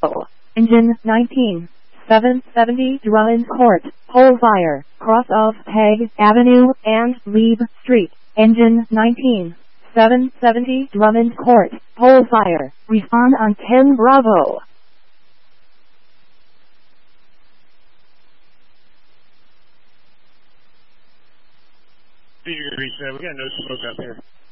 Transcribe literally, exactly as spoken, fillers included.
Bravo. Engine nineteen. seven seventy Drummond Court, pole fire, cross of Peg Avenue and Leib Street. Engine nineteen. seven seventy Drummond Court, pole fire, respond on ten Bravo. You're going to reach that. We got no smoke up here.